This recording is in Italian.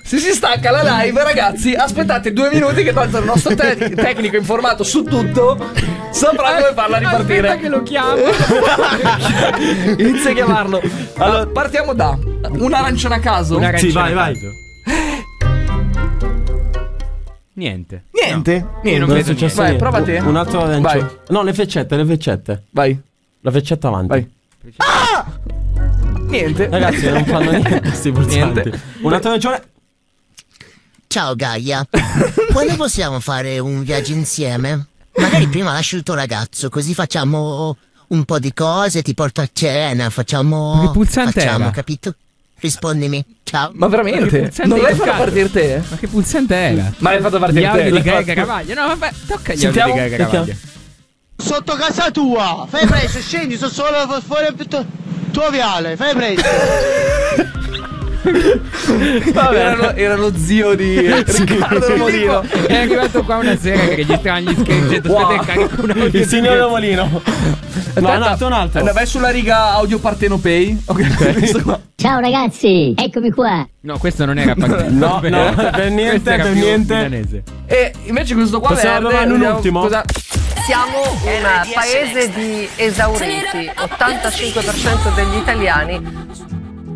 Se si stacca la live, ragazzi, aspettate 2 minuti che tanto il nostro tecnico informato su tutto saprà come farla ripartire. Aspetta che lo chiamo. Inizia a chiamarlo. Allora, partiamo da un'arancione a caso. Sì, vai. Niente. Niente. Non vedo niente. Vai, prova te. Un altro arancione. Vai. No, le feccette. Vai. La feccetta avanti. Vai. Ah! Niente. Ragazzi, non fanno niente sti pulsanti. Niente. Un altro arancione. Ciao Gaia, quando possiamo fare un viaggio insieme? Magari prima lascio il tuo ragazzo, così facciamo un po' di cose, ti porto a cena, facciamo... Che pulsante era? capito? Rispondimi, ciao. Ma veramente? Non l'hai fatto partire te? Ma che pulsante era? Ma l'hai fatto Gli partire audio te? di Gaia Caravaggio. No, vabbè, tocca gli audio di Gaia Caravaggio. Sotto casa tua, fai presto, scendi, sono solo fuori tuo viale, fai presto. Vabbè, era lo zio di Riccardo Romolino. È arrivato qua una sera che registravano gli sketch. Aspetta, carico un audio. Il signor Romolino. No, un altro. Vai sulla riga audio partenopei. Ok. Ciao ragazzi, eccomi qua. No, questo non era No, per niente. E invece questo qua possiamo verde, un ultimo? Siamo un paese di esauriti, 85% degli italiani